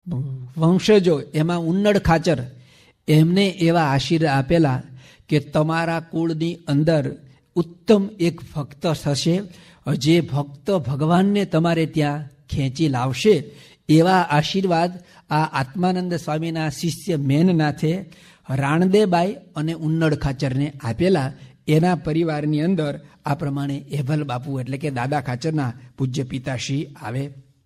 વંશજો એમાં ઉન્નડ ખાચર એમને એવા આશીર્વાદ આપેલા કે તમારા કુળની અંદર ઉત્તમ એક ભક્ત થશે, જે ભક્ત ભગવાનને તમારે ત્યાં ખેંચી લાવશે. એવા આશીર્વાદ આ આત્માનંદ સ્વામીના શિષ્ય મેનનાથે રાણદેબાઈ અને ઉન્નડ ખાચરને આપેલા. એના પરિવારની અંદર આ પ્રમાણે એભલ બાપુ એટલે કે દાદા ખાચરના પૂજ્ય પિતાશ્રી આવે.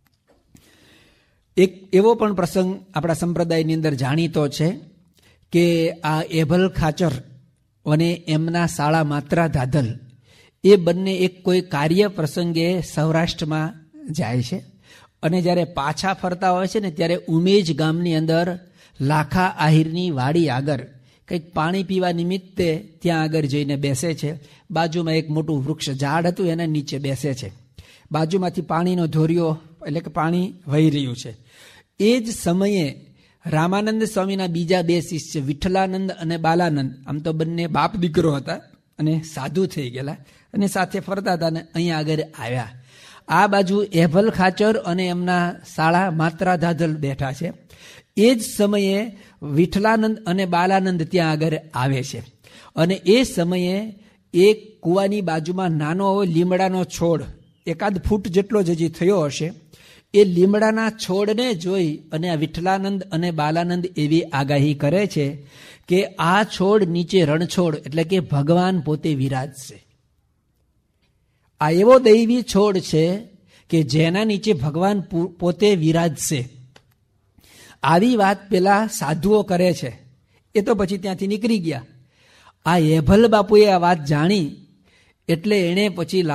એક એવો પણ પ્રસંગ આપણા સંપ્રદાયની અંદર જાણીતો છે કે આ એભલ ખાચર અને એમના શાળા માત્રા ધાધલ એ બંને એક કોઈ કાર્ય પ્રસંગે સૌરાષ્ટ્રમાં જાય છે અને જ્યારે પાછા ફરતા હોય છે ને ત્યારે ઉમેજ ગામની અંદર લાખા આહિરની વાડી આગળ કંઈક પાણી પીવા નિમિત્તે ત્યાં આગળ જઈને બેસે છે. બાજુમાં એક મોટું વૃક્ષ ઝાડ હતું, એના નીચે બેસે છે. બાજુમાંથી પાણીનો ધોરિયો એટલે કે પાણી વહી રહ્યું છે. એ જ સમયે રામાનંદ સ્વામીના બીજા બે શિષ્ય વિઠ્ઠલાનંદ અને બાલાનંદ, આમ તો બંને બાપ દીકરો હતા અને સાધુ થઈ ગયેલા અને સાથે ફરતા હતા અને અહીંયા આગળ આવ્યા. આ બાજુ એભલ ખાચર અને એમના શાળા માત્રા ધાધલ બેઠા છે. એ જ સમયે વિઠ્ઠલાનંદ અને બાલાનંદ ત્યાં આગળ આવે છે અને એ સમયે એક કૂવાની બાજુમાં નાનો લીમડાનો છોડ એકાદ ફૂટ જેટલો જ હજી થયો હશે, એ લીમડાના છોડને જોઈ અને આ વિઠ્ઠલાનંદ અને બાલાનંદ એવી આગાહી કરે છે કે આ છોડ નીચે રણછોડ એટલે કે ભગવાન પોતે વિરાજશે. આ એવો દૈવી છોડ છે કે જેના નીચે ભગવાન પોતે વિરાજશે. આવી વાત પેલા સાધુઓ કરે છે. એ તો પછી ત્યાંથી નીકળી ગયા. આ એભલ બાપુએ આ વાત જાણી એટલે એણે પછી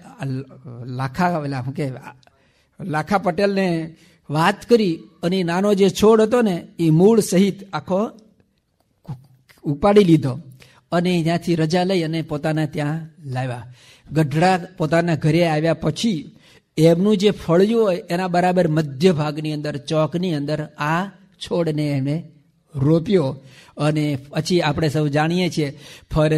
લાખા પટેલને વાત કરી અને નાનો જે છોડ હતો ને એ મૂળ સહિત આખો ઉપાડી લીધો અને ત્યાંથી રજા લઈ અને પોતાના ત્યાં લાવ્યા. ગઢડા પોતાના ઘરે આવ્યા પછી એમનું જે ફળિયું હોય એના બરાબર મધ્ય ભાગની અંદર ચોકની અંદર આ છોડને એમણે રોપ્યો અને પછી આપણે સૌ જાણીએ છીએ ફર